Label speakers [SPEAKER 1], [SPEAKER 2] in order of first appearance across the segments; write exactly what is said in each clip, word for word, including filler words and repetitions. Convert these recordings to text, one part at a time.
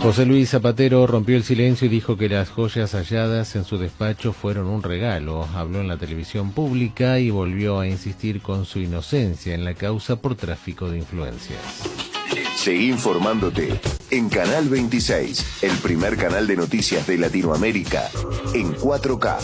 [SPEAKER 1] José Luis Zapatero rompió el silencio y dijo que las joyas halladas en su despacho fueron un regalo. Habló en la televisión pública y volvió a insistir con su inocencia en la causa por tráfico de influencias.
[SPEAKER 2] Seguí informándote en Canal veintiséis, el primer canal de noticias de Latinoamérica en cuatro K.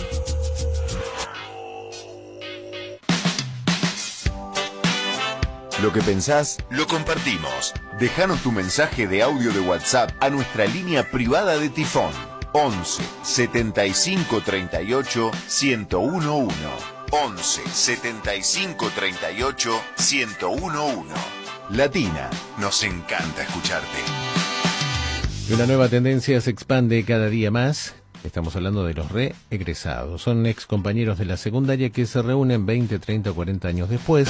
[SPEAKER 2] Lo que pensás, lo compartimos. Déjanos tu mensaje de audio de WhatsApp a nuestra línea privada de Tifón. once setenta y cinco treinta y ocho ciento uno. once setenta y cinco treinta y ocho ciento uno. Latina, nos encanta escucharte.
[SPEAKER 1] Y una nueva tendencia se expande cada día más. Estamos hablando de los reegresados. Son ex compañeros de la secundaria que se reúnen veinte, treinta o cuarenta años después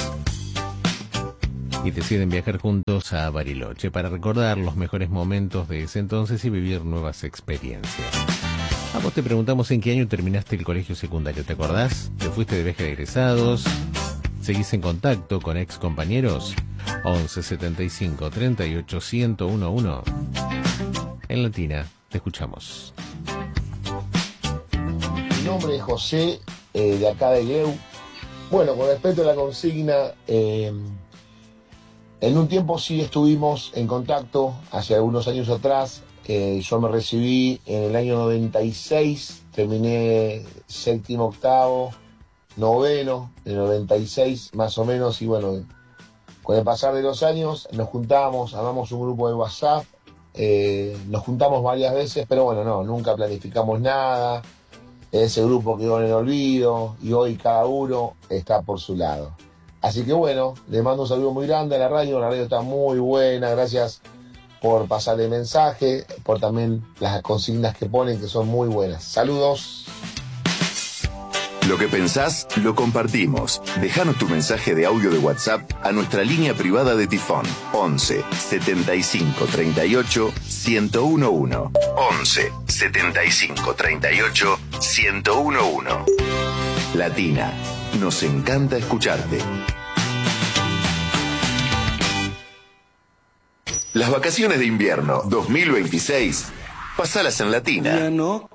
[SPEAKER 1] y deciden viajar juntos a Bariloche para recordar los mejores momentos de ese entonces y vivir nuevas experiencias. A vos te preguntamos en qué año terminaste el colegio secundario, ¿te acordás? ¿Te fuiste de viaje de egresados? ¿Seguís en contacto con ex compañeros? once setenta y cinco treinta y ocho ciento uno. En Latina, te escuchamos.
[SPEAKER 3] Mi nombre es José, eh, de acá de Gueu. Bueno, con respecto a la consigna, eh, en un tiempo sí estuvimos en contacto, hace algunos años atrás. Eh, yo me recibí en el año noventa y seis, terminé séptimo, octavo, noveno, en el noventa y seis más o menos, y bueno, con el pasar de los años nos juntamos, armamos un grupo de WhatsApp, eh, nos juntamos varias veces, pero bueno, no, nunca planificamos nada. Ese grupo quedó en el olvido y hoy cada uno está por su lado. Así que bueno, le mando un saludo muy grande a la radio, la radio está muy buena, gracias por pasarle mensaje, por también las consignas que ponen que son muy buenas. Saludos.
[SPEAKER 2] Lo que pensás, lo compartimos. Déjanos tu mensaje de audio de WhatsApp a nuestra línea privada de Tifón. once setenta y cinco treinta y ocho ciento uno. once setenta y cinco treinta y ocho ciento uno. Latina, nos encanta escucharte. Las vacaciones de invierno dos mil veintiséis, pasalas en Latina.